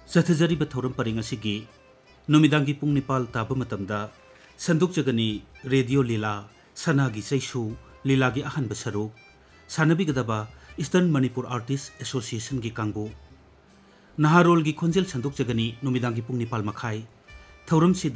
ꯆꯠꯊꯖꯔꯤꯕ ꯊꯧꯔꯝ ꯄꯔꯦꯡ ꯑꯁꯤꯒꯤ ꯅꯨꯃꯤꯗꯥꯡꯒꯤ ꯄꯨꯡ 9 ꯇꯥꯕ ꯃꯇꯝꯗ ꯁꯟꯗꯣꯛꯆꯒꯅꯤ ꯔꯦꯗꯤꯑꯣ ꯂꯤꯂꯥ ꯁꯅꯥꯒꯤ ꯆꯩꯁꯨ ꯂꯤꯂꯥꯒꯤ ꯑꯍꯥꯟꯕ ꯁꯔꯨꯛ ꯁꯥꯟꯅꯕꯤꯒꯗꯕ ꯏꯁꯇꯔꯟ ꯃꯅꯤꯄꯨꯔ ꯑꯥꯔꯇꯤꯁ ꯑꯦꯁꯣꯁꯤꯌꯦꯁꯟꯒꯤ ꯀꯥꯡꯕꯨ ꯅꯍꯥꯔꯣꯜꯒꯤ ꯈꯣꯟꯖꯦꯜ ꯁꯟꯗꯣꯛꯆꯒꯅꯤ ꯅꯨꯃꯤꯗꯥꯡꯒꯤ ꯄꯨꯡ 9:30 ꯊꯧꯔꯝꯁꯤꯗ